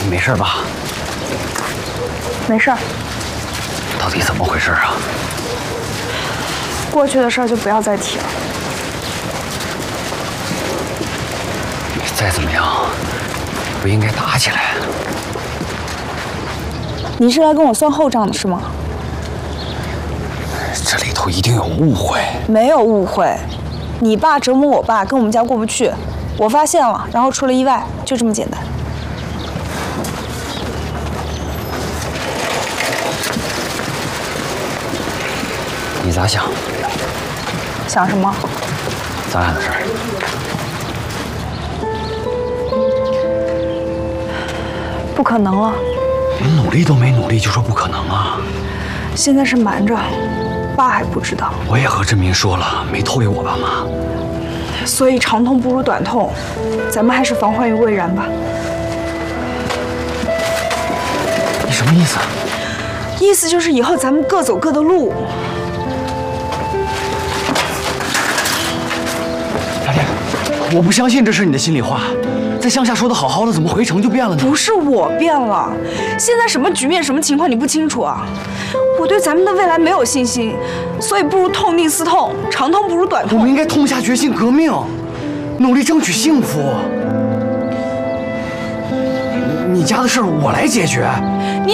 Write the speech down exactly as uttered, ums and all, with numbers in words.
没事吧？ 没事儿。 到底怎么回事啊？ 过去的事儿就不要再提了。 再怎么样，不应该打起来。 你是来跟我算后账的是吗？ 这里头一定有误会。 没有误会，你爸折磨我爸，跟我们家过不去，我发现了，然后出了意外，就这么简单。 你咋想？ 想什么？ 咱俩的事儿。 不可能了。 连努力都没努力就说不可能啊？ 现在是瞒着，爸还不知道。 我也和振民说了，没透给我爸妈。 所以长痛不如短痛，咱们还是防患于未然吧。 你什么意思？ 意思就是以后咱们各走各的路。 雅典，我不相信这是你的心里话。在乡下说的好好的，怎么回城就变了呢？ 不是我变了，现在什么局面、什么情况你不清楚啊？我对咱们的未来没有信心，所以不如痛定思痛，长痛不如短痛。 我们应该痛下决心革命，努力争取幸福。你家的事儿我来解决。 你